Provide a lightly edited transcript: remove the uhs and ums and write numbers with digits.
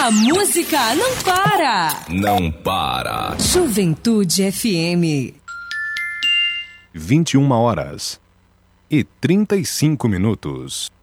A música não para. Não para. Juventude FM. 21h35.